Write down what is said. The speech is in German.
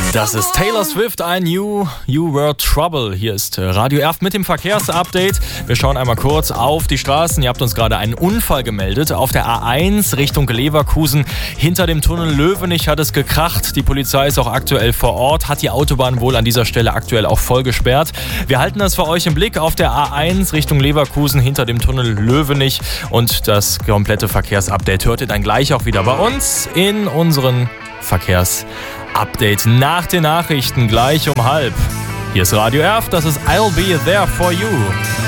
Das ist Taylor Swift, I Knew You Were Trouble. Hier ist Radio Erft mit dem Verkehrsupdate. Wir schauen einmal kurz auf die Straßen. Ihr habt uns gerade einen Unfall gemeldet. Auf der A1 Richtung Leverkusen. Hinter dem Tunnel Löwenich hat es gekracht. Die Polizei ist auch aktuell vor Ort, hat die Autobahn wohl an dieser Stelle aktuell auch voll gesperrt. Wir halten das für euch im Blick auf der A1 Richtung Leverkusen hinter dem Tunnel Löwenich. Und das komplette Verkehrsupdate hört ihr dann gleich auch wieder bei uns in unseren Verkehrsupdate nach den Nachrichten gleich um 12:30. Hier ist Radio Erft, das ist I'll Be There For You.